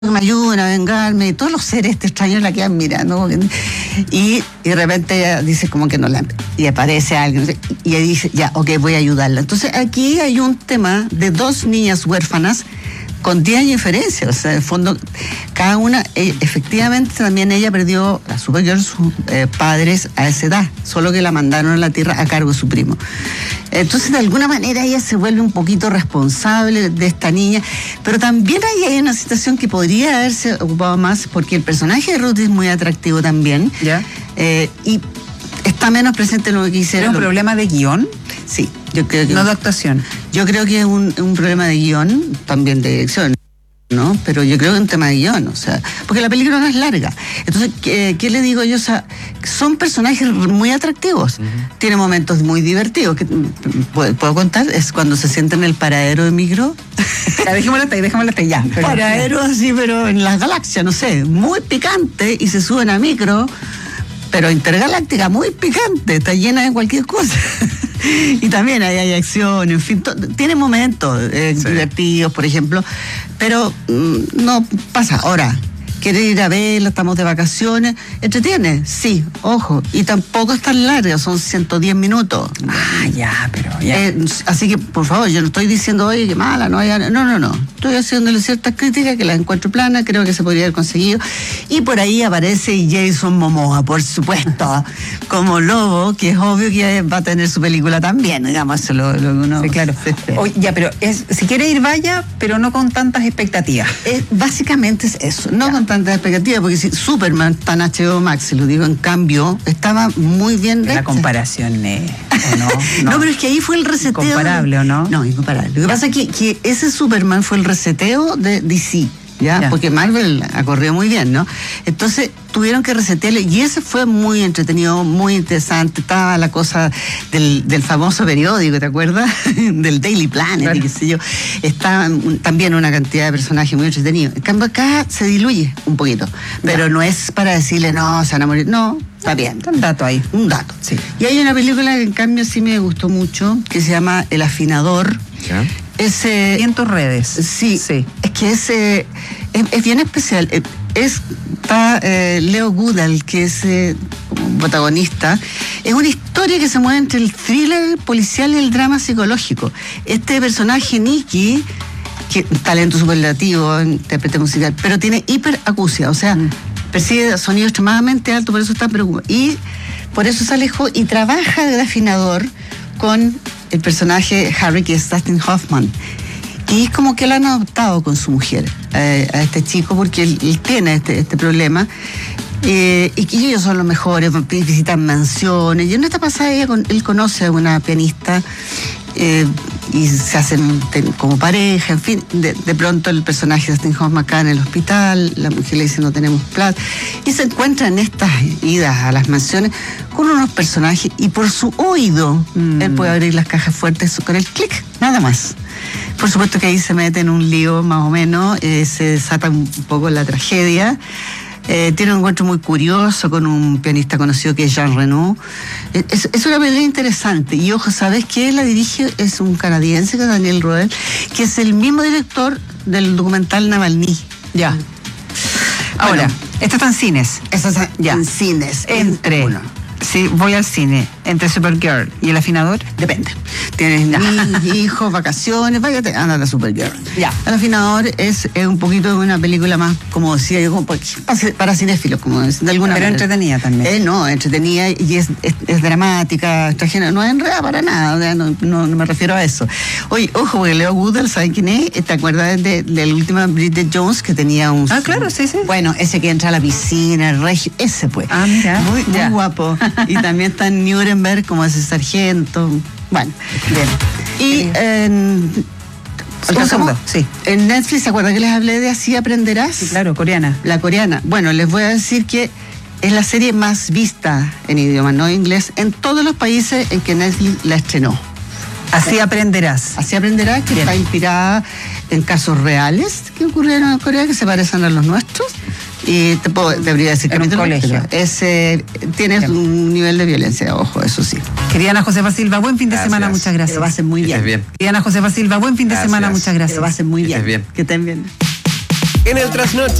que me ayuden a vengarme, y todos los seres extraños la quedan mirando, y de repente ella dice como que no la... Y aparece alguien, y ella dice, ya, ok, voy a ayudarla. Entonces aquí hay un tema de 2 niñas huérfanas con 10 años de diferencia, o sea, en el fondo, cada una, efectivamente también ella perdió a Supergirl, sus padres a esa edad, solo que la mandaron a la Tierra a cargo de su primo. Entonces, de alguna manera, ella se vuelve un poquito responsable de esta niña, pero también hay una situación que podría haberse ocupado más, porque el personaje de Ruth es muy atractivo también, ¿Ya? Y está menos presente en lo que quisiera. ¿Es un problema de guión? Sí, yo creo que... No de actuación. Yo creo que es un problema de guión, también de dirección, ¿no? Pero yo creo que es un tema de guión, o sea, porque la película no es larga. Entonces, ¿qué le digo yo? O sea, son personajes muy atractivos. Tiene momentos muy divertidos. ¿Puedo contar? Es cuando se sienta en el paradero de micro. Ya, dejémosla hasta ahí, ya. Paradero así, pero en las galaxias, no sé, muy picante, y se suben a micro, pero intergaláctica, muy picante, está llena de cualquier cosa. Y también hay acción, en fin, tiene momentos divertidos, por ejemplo, pero no pasa. Ahora, ¿quiere ir a verla? Estamos de vacaciones. ¿Entretiene? Sí, ojo. Y tampoco es tan larga, son 110 minutos. Ah, ya, pero ya. Así que, por favor, yo no estoy diciendo, oye, qué mala, no haya... No. Estoy haciéndole ciertas críticas que las encuentro planas, creo que se podría haber conseguido. Y por ahí aparece Jason Momoa, por supuesto, como Lobo, que es obvio que va a tener su película también, digamos, eso lo que uno... Sí, claro. Oye, ya, pero si quiere ir, vaya, pero no con tantas expectativas. Básicamente es eso, no con tantas expectativas, porque si Superman está en HBO Max, se lo digo, en cambio, estaba muy bien La comparación, ¿o no? No, pero es que ahí fue el reseteo. ¿Incomparable o no? No, incomparable. Lo que pasa es que ese Superman fue el reseteo de DC, ¿ya? Porque Marvel ha corrido muy bien, ¿no? Entonces tuvieron que resetearle, y ese fue muy entretenido, muy interesante. Estaba la cosa del famoso periódico, ¿te acuerdas? Del Daily Planet, claro. Y qué sé yo. Estaba también una cantidad de personajes muy entretenidos. En cambio acá se diluye un poquito, pero no es para decirle, no, se van a morir, no. Está bien. Un dato ahí. Un dato. Sí. Y hay una película que en cambio sí me gustó mucho, que se llama El Afinador. ¿Ya? Y en tus redes. Sí. Es que es bien especial. Está Leo Goodall, que es como protagonista. Es una historia que se mueve entre el thriller policial y el drama psicológico. Este personaje, Nicky, que talento superlativo, intérprete musical, pero tiene hiperacusia, o sea, percibe sonido extremadamente alto, por eso está preocupado. Y por eso se alejó y trabaja de afinador con el personaje Harry, que es Dustin Hoffman. Y es como que lo han adoptado con su mujer, a este chico, porque él tiene este problema. Y que ellos son los mejores, visitan mansiones. Y en esta pasada él conoce a una pianista y se hacen como pareja, en fin. De pronto el personaje de Dustin Hoffman acá en el hospital, la mujer le dice no tenemos plata, y se encuentran en estas idas a las mansiones con unos personajes, y por su oído él puede abrir las cajas fuertes con el clic, nada más. Por supuesto que ahí se mete en un lío más o menos, se desata un poco la tragedia. Tiene un encuentro muy curioso con un pianista conocido que es Jean Reno. Es una película interesante. Y ojo, ¿sabes qué? La dirige, es un canadiense, que es Daniel Roel, que es el mismo director del documental Navalny. Ya. Ahora, esto está en cines. Esto está en cines. Sí, voy al cine. Entre Supergirl y El Afinador. Depende. Tienes hijos, vacaciones, váyate, anda a la Supergirl. Ya. El Afinador es un poquito una película más, como decía yo, como para cinéfilos, como de alguna manera. Pero entretenida también. No, entretenida, y es dramática, no es enredada para nada, o sea, no me refiero a eso. Oye, ojo, porque Leo Goodall, ¿sabes quién es? ¿Te acuerdas de la última Bridget Jones, que tenía un... Ah, claro, sí. Bueno, ese que entra a la piscina, el regio, ese pues. Ah, mira. Muy guapo. Y también está en Nuremberg como ese sargento. Bueno, bien. Y en Netflix, ¿se acuerdan que les hablé de Así Aprenderás? Sí, claro, coreana. La coreana. Bueno, les voy a decir que es la serie más vista en idioma no inglés en todos los países en que Netflix la estrenó. Así Aprenderás. Así Aprenderás, que está inspirada en casos reales que ocurrieron en Corea, que se parecen a los nuestros. Y debería decir que en un colegio. Tiene un nivel de violencia, ojo, eso sí. Querida Ana Josefa Silva, buen fin de semana, muchas gracias. Que lo pasen muy bien. Querida Ana Josefa Silva, buen fin de semana, muchas gracias. Que lo pasen muy bien. Que estén bien. Que estén bien. en el trasnoche.